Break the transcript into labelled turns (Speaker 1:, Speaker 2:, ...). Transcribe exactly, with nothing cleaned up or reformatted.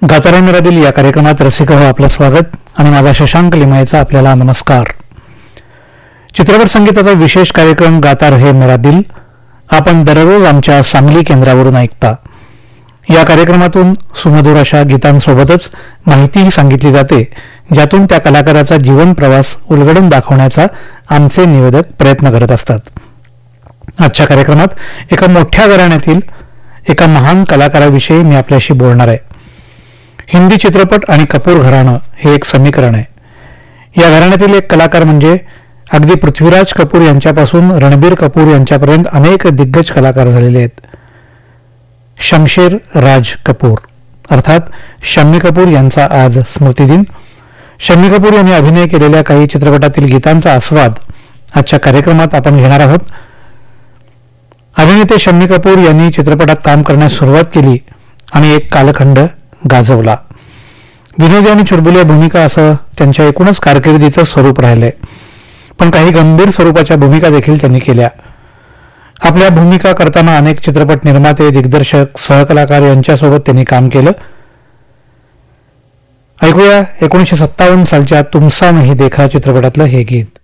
Speaker 1: गाता मेरा दिल या कार्यक्रमात रसिक हो आपलं स्वागत आणि माझा शशांक लिमायचा आपल्याला नमस्कार. चित्रपट संगीताचा विशेष कार्यक्रम गाता रहे मेरा दिल आपण दररोज आमच्या सांगली केंद्रावरून ऐकता. या कार्यक्रमातून सुमधुर अशा गीतांसोबतच माहितीही सांगितली जाते, ज्यातून त्या कलाकाराचा जीवन प्रवास उलगडून दाखवण्याचा आमचे निवेदक प्रयत्न करत असतात. आजच्या कार्यक्रमात एका मोठ्या घराण्यातील एका महान कलाकाराविषयी मी आपल्याशी बोलणार आहे. हिंदी चित्रपट आणि कपूर घराणं हे एक समीकरण आहे. या घराण्यातील एक कलाकार म्हणजे अगदी पृथ्वीराज कपूर यांच्यापासून रणबीर कपूर यांच्यापर्यंत अनेक दिग्गज कलाकार झालेले आहेत. शमशेर राज कपूर अर्थात शम्मी कपूर यांचा आज स्मृतिदिन. शम्मी कपूर यांनी अभिनय केलेल्या काही चित्रपटातील गीतांचा आस्वाद आजच्या कार्यक्रमात आपण घेणार आहोत. अभिनेते शम्मी कपूर यांनी चित्रपटात काम करण्यास सुरुवात केली आणि एक कालखंड गाजवला. विनोदी आणि चुलबुल्या भूमिका असं त्यांच्या एकूणच कारकिर्दीचं स्वरूप राहिलंय, पण काही गंभीर स्वरूपाच्या भूमिका देखील त्यांनी केल्या. आपल्या भूमिका करताना अनेक चित्रपट निर्माते, दिग्दर्शक, सहकलाकार यांच्यासोबत त्यांनी काम केलं. ऐकूया एकोणीसशे सत्तावन्न सालच्या तुमसा नहीं देखा चित्रपटातलं हे गीत.